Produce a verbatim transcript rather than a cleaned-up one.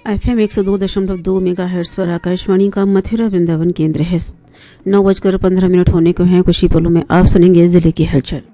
F M एक सौ दो दशमलव दो मेगा हर्ट्ज पर आकाशवाणी का मथुरा वृंदावन केंद्र है। नौ बजकर पंद्रह मिनट होने को हैं। कुछ ही पलों में आप सुनेंगे जिले की हलचल।